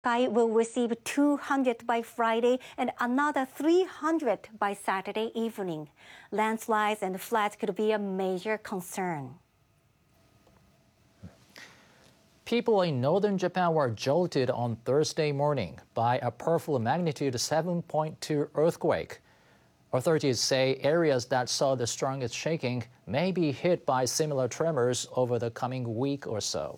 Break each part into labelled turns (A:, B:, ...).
A: Will receive 200 by Friday and another 300 by Saturday evening. Landslides and floods could be a major concern.
B: People in northern Japan were jolted on Thursday morning by a powerful magnitude 7.2 earthquake. Authorities say areas that saw the strongest shaking may be hit by similar tremors over the coming week or so.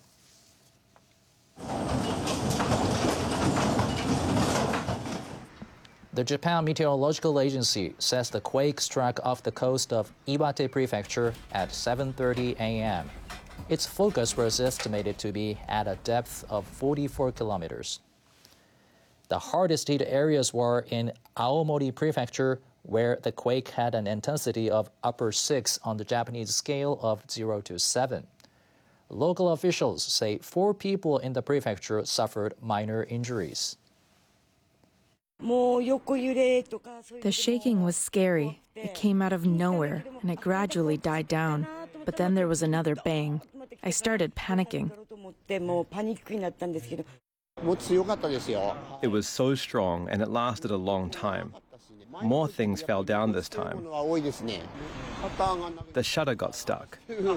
B: The Japan Meteorological Agency says the quake struck off the coast of Iwate Prefecture at 7:30 a.m. Its focus was estimated to be at a depth of 44 kilometers. The hardest hit areas were in Aomori Prefecture, where the quake had an intensity of upper 6 on the Japanese scale of 0 to 7. Local officials say 4 people in the prefecture suffered minor injuries.
C: The shaking was scary. It came out of nowhere, and it gradually died down. But then there was another bang. I started panicking.
D: It was so strong, and it lasted a long time. More things fell down this time. The shutter got stuck.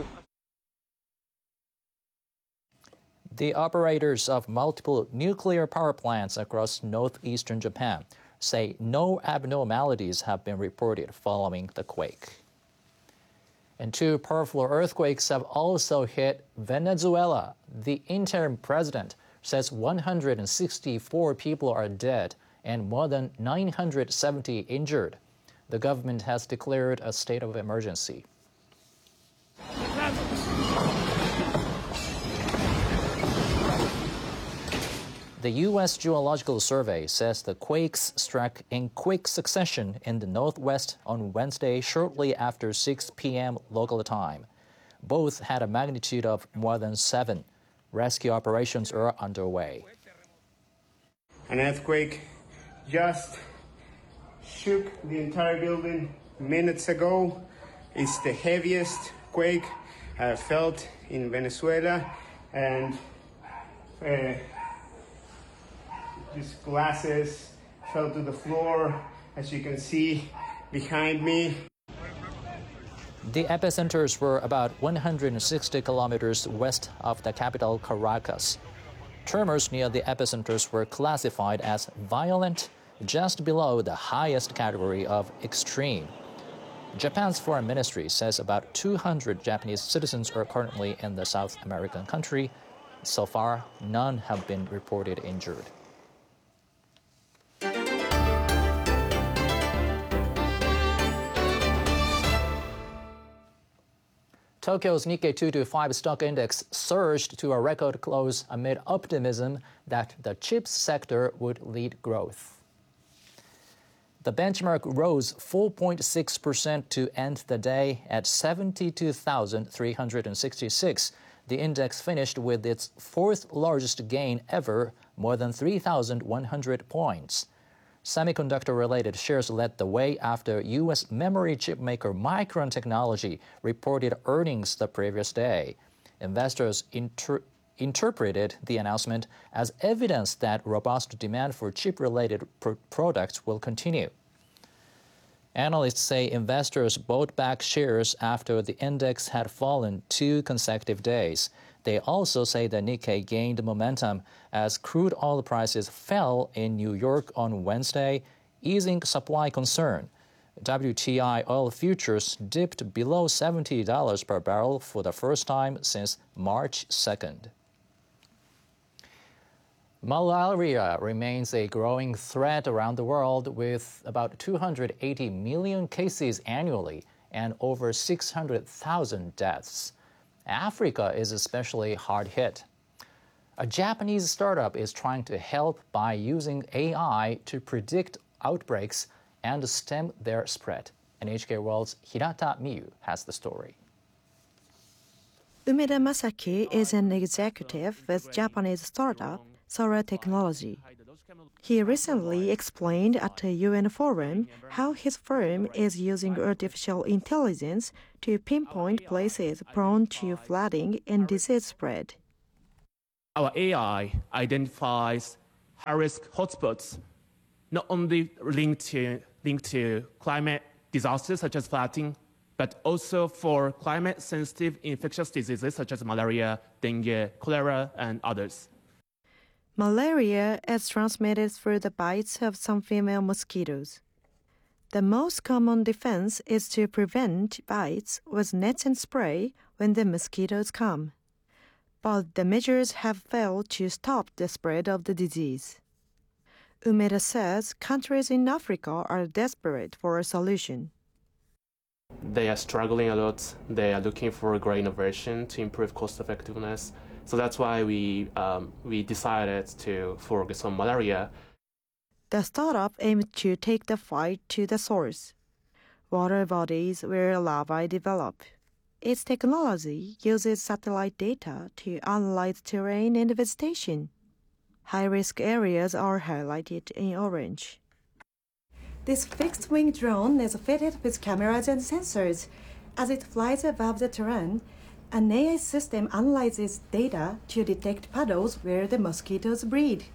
B: The operators of multiple nuclear power plants across northeastern Japan say no abnormalities have been reported following the quake. And 2 powerful earthquakes have also hit Venezuela. The interim president says 164 people are dead and more than 970 injured. The government has declared a state of emergency. The U.S. Geological Survey says the quakes struck in quick succession in the northwest on Wednesday shortly after 6 p.m. local time. Both had a magnitude of more than 7. Rescue operations are underway.
E: An earthquake just shook the entire building minutes ago. It's the heaviest quake I have felt in Venezuela, and these glasses fell to the floor, as you can see behind me.
B: The epicenters were about 160 kilometers west of the capital, Caracas. Tremors near the epicenters were classified as violent, just below the highest category of extreme. Japan's foreign ministry says about 200 Japanese citizens are currently in the South American country. So far, none have been reported injured. Tokyo's Nikkei 225 stock index surged to a record close amid optimism that the chips sector would lead growth. The benchmark rose 4.6% to end the day at 72,366. The index finished with its 4th largest gain ever, more than 3,100 points. Semiconductor-related shares led the way after U.S. memory chip maker Micron Technology reported earnings the previous day. Investors interpreted the announcement as evidence that robust demand for chip-related products will continue. Analysts say investors bought back shares after the index had fallen 2 consecutive days. They also say the Nikkei gained momentum as crude oil prices fell in New York on Wednesday, easing supply concern. WTI oil futures dipped below $70 per barrel for the first time since March 2nd. Malaria remains a growing threat around the world, with about 280 million cases annually and over 600,000 deaths. Africa is especially hard hit. A Japanese startup is trying to help by using AI to predict outbreaks and stem their spread. NHK World's Hirata Miyu has the story.
C: Umeda Masaki is an executive with Japanese startup Sora Technology. He recently explained at a UN forum how his firm is using artificial intelligence to pinpoint places prone to flooding and disease spread.
F: Our AI identifies high-risk hotspots, not only linked to climate disasters such as flooding, but also for climate-sensitive infectious diseases such as malaria, dengue, cholera, and others.
C: Malaria is transmitted through the bites of some female mosquitoes. The most common defense is to prevent bites with nets and spray when the mosquitoes come. But the measures have failed to stop the spread of the disease. Umeda says countries in Africa are desperate for a solution.
G: They are struggling a lot. They are looking for a great innovation to improve cost effectiveness. So that's why we decided to focus on malaria.
C: The startup aims to take the fight to the source, water bodies where larvae develop. Its technology uses satellite data to analyze terrain and vegetation. High-risk areas are highlighted in orange. This fixed-wing drone is fitted with cameras and sensors. As it flies above the terrain, an AI system analyzes data to detect puddles where the mosquitoes breed.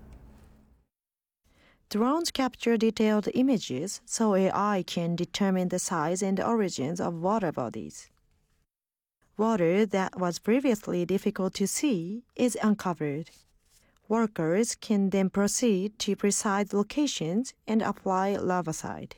C: Drones capture detailed images so AI can determine the size and origins of water bodies. Water that was previously difficult to see is uncovered. Workers can then proceed to precise locations and apply larvicide.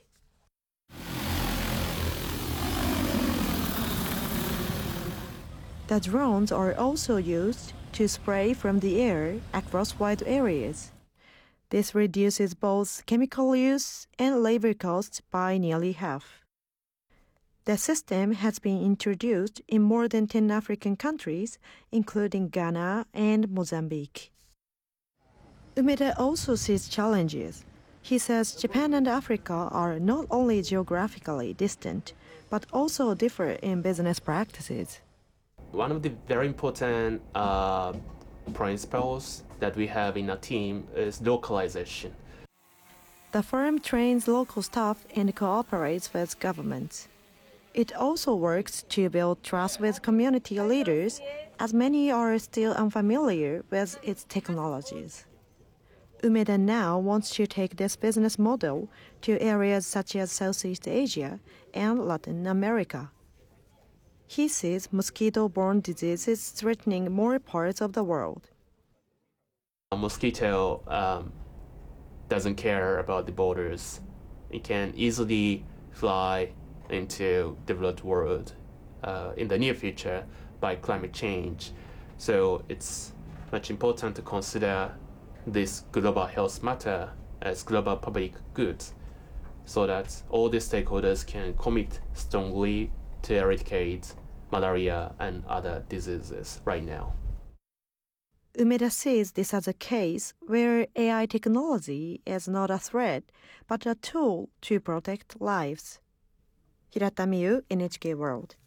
C: The drones are also used to spray from the air across wide areas. This reduces both chemical use and labor costs by nearly half. The system has been introduced in more than 10 African countries, including Ghana and Mozambique. Umeda also sees challenges. He says Japan and Africa are not only geographically distant, but also differ in business practices.
G: One of the very important principles that we have in our team is localization.
C: The firm trains local staff and cooperates with governments. It also works to build trust with community leaders, as many are still unfamiliar with its technologies. Umeda now wants to take this business model to areas such as Southeast Asia and Latin America. He sees mosquito-borne diseases threatening more parts of the world.
G: A mosquito doesn't care about the borders. It can easily fly into developed world in the near future by climate change. So it's much important to consider this global health matter as global public good so that all the stakeholders can commit strongly to eradicate malaria and other diseases right now.
C: Umeda sees this as a case where AI technology is not a threat, but a tool to protect lives. Hirata Miyu, NHK World.